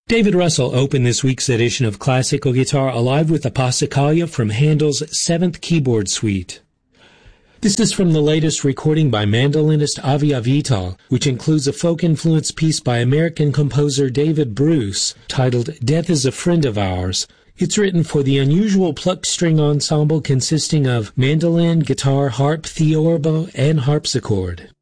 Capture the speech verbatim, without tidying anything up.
David Russell opened this week's edition of Classical Guitar Alive with a Passacaglia from Handel's Seventh Keyboard Suite. This is from the latest recording by mandolinist Avi Avital, which includes a folk-influenced piece by American composer David Bruce titled Death is a Friend of Ours. It's written for the unusual plucked string ensemble consisting of mandolin, guitar, harp, theorbo, and harpsichord.